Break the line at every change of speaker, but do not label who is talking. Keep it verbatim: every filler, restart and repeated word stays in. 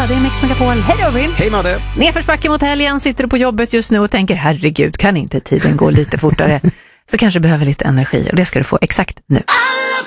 fredag, det är Mix Megapol. Hej Robin!
Hej Madde!
Nedförsbacke mot helgen, sitter du på jobbet just nu och tänker herregud, kan inte tiden gå lite fortare? Så kanske behöver lite energi och det ska du få exakt nu.